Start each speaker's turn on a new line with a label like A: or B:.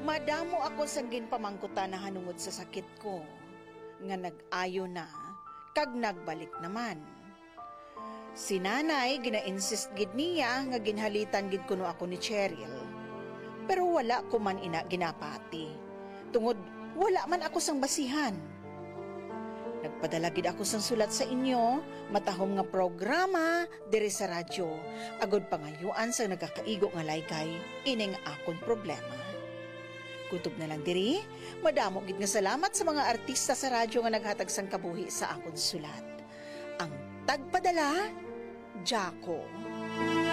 A: Madamo ako sang ginpamangkutan na hanungod sa sakit ko, nga nag-ayo na, kag nagbalik naman. Si nanay, gina-insist gid niya nga ginhalitan gid kuno ako ni Cheryl. Pero wala ko man ina ginapati. Tungod, wala man ako sang basihan. Nagpadala gid ako sang sulat sa inyo, matahom nga programa, diri sa radyo, agod pangayuan sang nagakaigo nga laykay, ining akon problema. Kutob na lang diri, madamo gid nga salamat sa mga artista sa radyo nga naghatag sang kabuhi sa akon sulat. Ang tagpadala, Jaco.